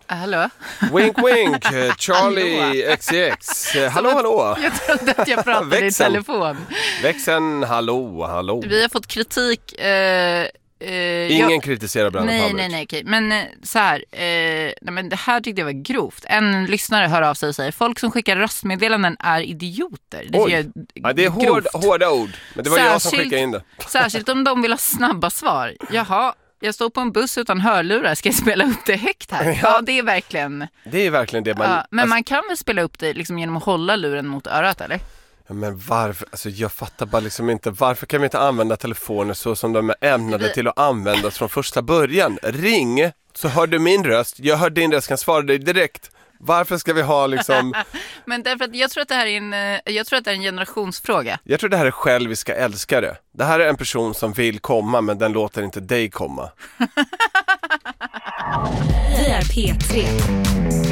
Hallå? Wink wink, Charlie XCX. Hallå. Jag trodde att jag pratade i telefon. Växeln, hallå. Vi har fått kritik. Ingen kritiserar Brandon Palmer. Nej, okej. Men så här, men det här tyckte jag var grovt. En lyssnare hör av sig och säger: folk som skickar röstmeddelanden är idioter. Det är hårda ord. Men det var jag som skickade in det. Särskilt om de vill ha snabba svar. Jaha, jag står på en buss utan hörlurar. Ska jag spela upp det högt här? Ja, det är verkligen... Det är verkligen det man... Ja, men man kan väl spela upp det liksom genom att hålla luren mot örat, eller? Ja, men varför? Alltså jag fattar bara liksom inte. Varför kan vi inte använda telefoner så som de är ämnade till att användas från första början? Ring, så hör du min röst. Jag hör din röst, kan svara dig direkt. Varför ska vi ha liksom... Men därför att jag tror att det här är en generationsfråga. Jag tror det här är själviska älskare. Det här är en person som vill komma, men den låter inte dig komma. Vi är P3.